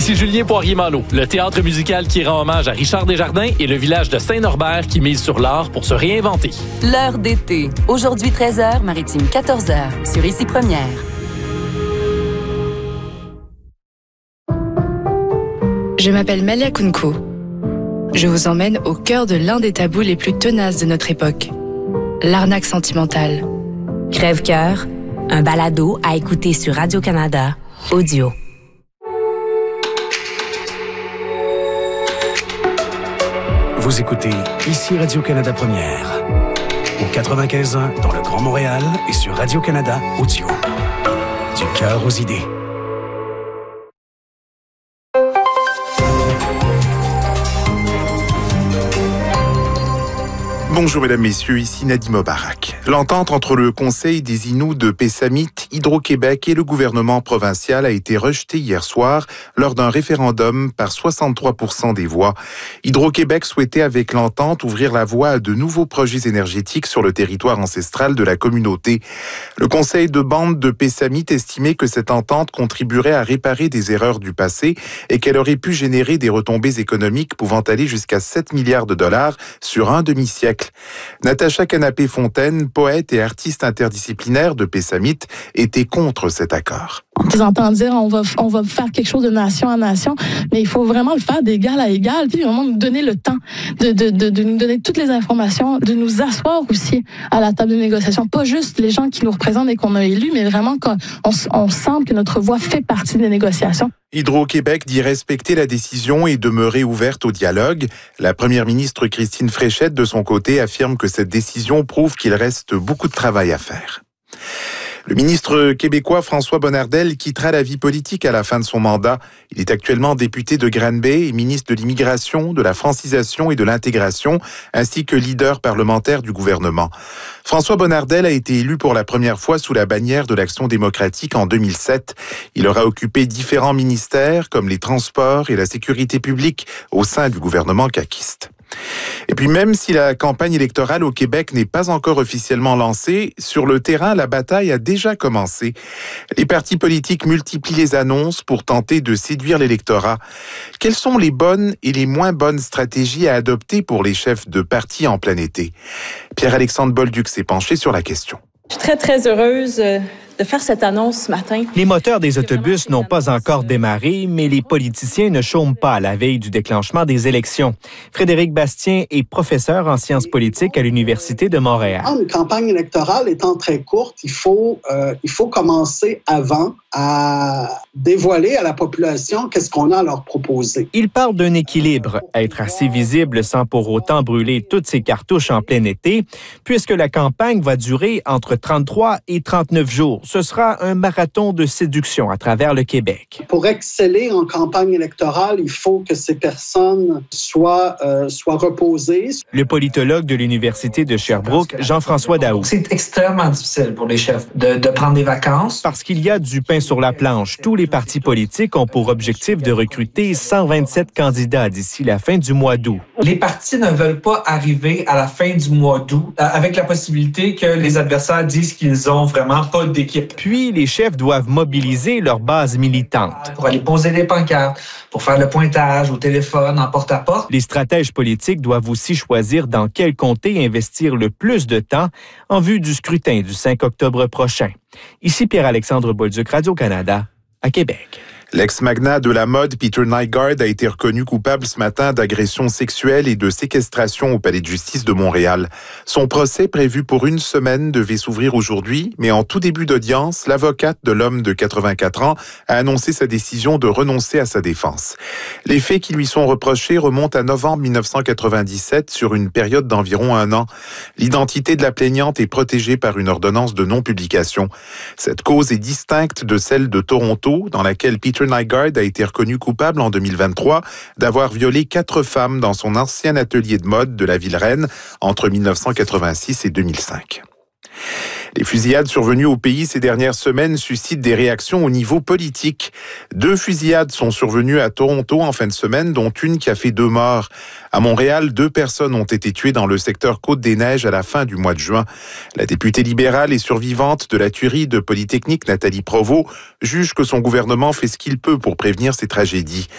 Ici Julien Poirier-Malo. Le théâtre musical qui rend hommage à Richard Desjardins et le village de Saint-Norbert qui mise sur l'art pour se réinventer. L'heure d'été. Aujourd'hui 13h, Maritime 14h. Sur Ici Première. Je m'appelle Malia Kunko. Je vous emmène au cœur de l'un des tabous les plus tenaces de notre époque. L'arnaque sentimentale. Crève-cœur, un balado à écouter sur Radio-Canada, audio. Vous écoutez Ici Radio-Canada Première. Au 95.1 dans le Grand Montréal et sur Radio-Canada audio. Du cœur aux idées. Bonjour mesdames, messieurs, ici Nadim Obarak. L'entente entre le Conseil des Inuits de Pessamit, Hydro-Québec et le gouvernement provincial a été rejetée hier soir lors d'un référendum par 63% des voix. Hydro-Québec souhaitait avec l'entente ouvrir la voie à de nouveaux projets énergétiques sur le territoire ancestral de la communauté. Le Conseil de bande de Pessamit estimait que cette entente contribuerait à réparer des erreurs du passé et qu'elle aurait pu générer des retombées économiques pouvant aller jusqu'à 7 milliards de dollars sur un demi-siècle. Natacha Canapé-Fontaine, poète et artiste interdisciplinaire de Pessamit, était contre cet accord. Ils entendent dire on va faire quelque chose de nation à nation, mais il faut vraiment le faire d'égal à égal, puis vraiment nous donner le temps de nous donner toutes les informations, de nous asseoir aussi à la table de négociation, pas juste les gens qui nous représentent et qu'on a élus, mais vraiment qu'on sente que notre voix fait partie des négociations. Hydro-Québec dit respecter la décision et demeurer ouverte au dialogue. La première ministre Christine Fréchette, de son côté, affirme que cette décision prouve qu'il reste beaucoup de travail à faire. Le ministre québécois François Bonnardel quittera la vie politique à la fin de son mandat. Il est actuellement député de Granby et ministre de l'Immigration, de la Francisation et de l'Intégration, ainsi que leader parlementaire du gouvernement. François Bonnardel a été élu pour la première fois sous la bannière de l'Action démocratique en 2007. Il aura occupé différents ministères comme les transports et la sécurité publique au sein du gouvernement caquiste. Et puis même si la campagne électorale au Québec n'est pas encore officiellement lancée, sur le terrain, la bataille a déjà commencé. Les partis politiques multiplient les annonces pour tenter de séduire l'électorat. Quelles sont les bonnes et les moins bonnes stratégies à adopter pour les chefs de partis en plein été? Pierre-Alexandre Bolduc s'est penché sur la question. Je suis très, très heureuse de faire cette annonce ce matin. Les moteurs des autobus n'ont pas encore démarré, mais les politiciens ne chôment pas à la veille du déclenchement des élections. Frédéric Bastien est professeur en sciences politiques à l'Université de Montréal. Une campagne électorale étant très courte, il faut commencer avant à dévoiler à la population qu'est-ce qu'on a à leur proposer. Il parle d'un équilibre, être assez visible sans pour autant brûler toutes ses cartouches en plein été, puisque la campagne va durer entre 33 et 39 jours. Ce sera un marathon de séduction à travers le Québec. Pour exceller en campagne électorale, il faut que ces personnes soient reposées. Le politologue de l'Université de Sherbrooke, Jean-François Daou. C'est extrêmement difficile pour les chefs de prendre des vacances. Parce qu'il y a du pain sur la planche. Tous les partis politiques ont pour objectif de recruter 127 candidats d'ici la fin du mois d'août. Les partis ne veulent pas arriver à la fin du mois d'août avec la possibilité que les adversaires disent qu'ils ont vraiment pas d'équipe. Puis, les chefs doivent mobiliser leur base militante. Pour aller poser des pancartes, pour faire le pointage au téléphone, en porte-à-porte. Les stratèges politiques doivent aussi choisir dans quel comté investir le plus de temps en vue du scrutin du 5 octobre prochain. Ici Pierre-Alexandre Bolduc, Radio-Canada, à Québec. L'ex-magnat de la mode Peter Nygard a été reconnu coupable ce matin d'agression sexuelle et de séquestration au Palais de justice de Montréal. Son procès, prévu pour une semaine, devait s'ouvrir aujourd'hui, mais en tout début d'audience, l'avocate de l'homme de 84 ans a annoncé sa décision de renoncer à sa défense. Les faits qui lui sont reprochés remontent à novembre 1997 sur une période d'environ 1 an. L'identité de la plaignante est protégée par une ordonnance de non-publication. Cette cause est distincte de celle de Toronto, dans laquelle Peter Nygard a été reconnu coupable en 2023 d'avoir violé 4 femmes dans son ancien atelier de mode de la Ville-Reine entre 1986 et 2005. Les fusillades survenues au pays ces dernières semaines suscitent des réactions au niveau politique. 2 fusillades sont survenues à Toronto en fin de semaine, dont une qui a fait 2 morts. À Montréal, 2 personnes ont été tuées dans le secteur Côte-des-Neiges à la fin du mois de juin. La députée libérale et survivante de la tuerie de Polytechnique, Nathalie Provost, juge que son gouvernement fait ce qu'il peut pour prévenir ces tragédies.